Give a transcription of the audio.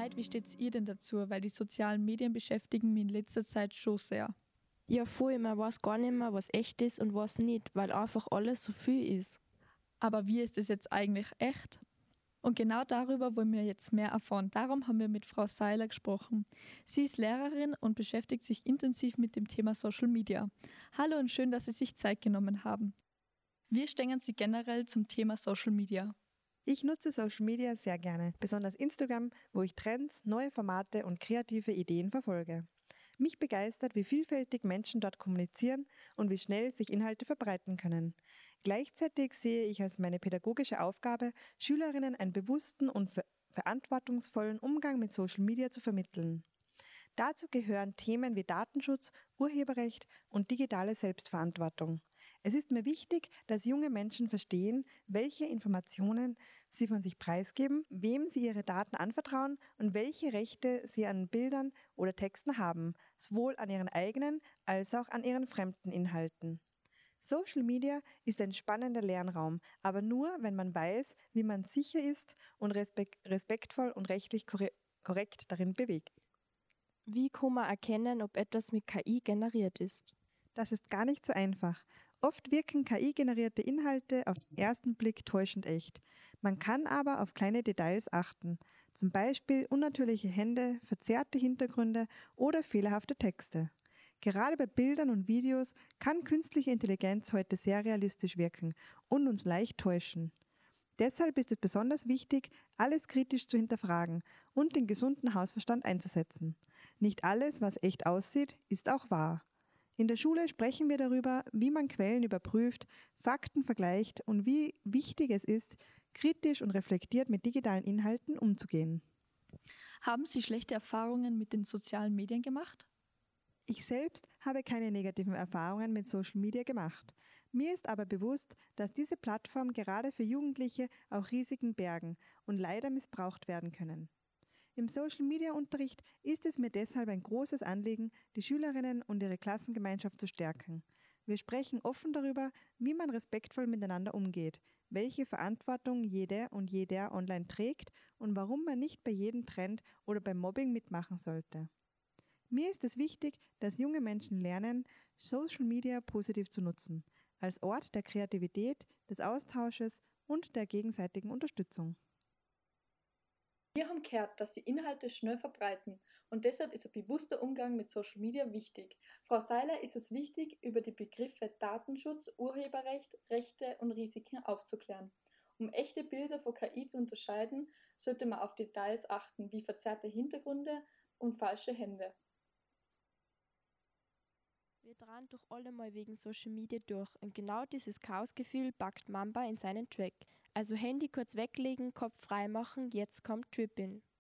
Leute, wie steht's ihr denn dazu? Weil die sozialen Medien beschäftigen mich in letzter Zeit schon sehr. Ja, voll, man weiß gar nicht mehr, was echt ist und was nicht, weil einfach alles so viel ist. Aber wie ist es jetzt eigentlich echt? Und genau darüber wollen wir jetzt mehr erfahren. Darum haben wir mit Frau Seiler gesprochen. Sie ist Lehrerin und beschäftigt sich intensiv mit dem Thema Social Media. Hallo und schön, dass Sie sich Zeit genommen haben. Wie stehen Sie generell zum Thema Social Media? Ich nutze Social Media sehr gerne, besonders Instagram, wo ich Trends, neue Formate und kreative Ideen verfolge. Mich begeistert, wie vielfältig Menschen dort kommunizieren und wie schnell sich Inhalte verbreiten können. Gleichzeitig sehe ich als meine pädagogische Aufgabe, Schülerinnen einen bewussten und verantwortungsvollen Umgang mit Social Media zu vermitteln. Dazu gehören Themen wie Datenschutz, Urheberrecht und digitale Selbstverantwortung. Es ist mir wichtig, dass junge Menschen verstehen, welche Informationen sie von sich preisgeben, wem sie ihre Daten anvertrauen und welche Rechte sie an Bildern oder Texten haben, sowohl an ihren eigenen als auch an ihren fremden Inhalten. Social Media ist ein spannender Lernraum, aber nur, wenn man weiß, wie man sicher ist und respektvoll und rechtlich korrekt darin bewegt. Wie kann man erkennen, ob etwas mit KI generiert ist? Das ist gar nicht so einfach. Oft wirken KI-generierte Inhalte auf den ersten Blick täuschend echt. Man kann aber auf kleine Details achten, zum Beispiel unnatürliche Hände, verzerrte Hintergründe oder fehlerhafte Texte. Gerade bei Bildern und Videos kann künstliche Intelligenz heute sehr realistisch wirken und uns leicht täuschen. Deshalb ist es besonders wichtig, alles kritisch zu hinterfragen und den gesunden Hausverstand einzusetzen. Nicht alles, was echt aussieht, ist auch wahr. In der Schule sprechen wir darüber, wie man Quellen überprüft, Fakten vergleicht und wie wichtig es ist, kritisch und reflektiert mit digitalen Inhalten umzugehen. Haben Sie schlechte Erfahrungen mit den sozialen Medien gemacht? Ich selbst habe keine negativen Erfahrungen mit Social Media gemacht. Mir ist aber bewusst, dass diese Plattformen gerade für Jugendliche auch Risiken bergen und leider missbraucht werden können. Im Social-Media-Unterricht ist es mir deshalb ein großes Anliegen, die Schülerinnen und ihre Klassengemeinschaft zu stärken. Wir sprechen offen darüber, wie man respektvoll miteinander umgeht, welche Verantwortung jede und jeder online trägt und warum man nicht bei jedem Trend oder beim Mobbing mitmachen sollte. Mir ist es wichtig, dass junge Menschen lernen, Social Media positiv zu nutzen, als Ort der Kreativität, des Austausches und der gegenseitigen Unterstützung. Wir haben gehört, dass die Inhalte schnell verbreiten und deshalb ist ein bewusster Umgang mit Social Media wichtig. Frau Seiler, ist es wichtig, über die Begriffe Datenschutz, Urheberrecht, Rechte und Risiken aufzuklären. Um echte Bilder von KI zu unterscheiden, sollte man auf Details achten, wie verzerrte Hintergründe und falsche Hände. Wir drehen durch alle mal wegen Social Media durch und genau dieses Chaosgefühl packt Mamba in seinen Track. Also Handy kurz weglegen, Kopf frei machen, jetzt kommt Trippin'.